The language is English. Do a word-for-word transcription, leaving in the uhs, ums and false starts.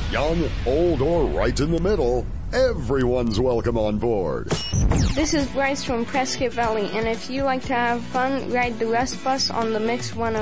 Young, old, or right in the middle, everyone's welcome on board. This is Bryce from Prescott Valley, and if you like to have fun, ride the Rust Bus on the Mix one oh